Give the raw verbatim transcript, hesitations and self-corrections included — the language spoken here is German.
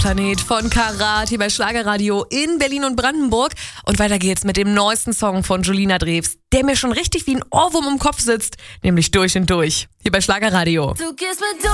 Planet von Karat hier bei Schlagerradio in Berlin und Brandenburg. Und weiter geht's mit dem neuesten Song von Julina Drews, der mir schon richtig wie ein Ohrwurm im Kopf sitzt, nämlich Durch und Durch. Hier bei Schlagerradio.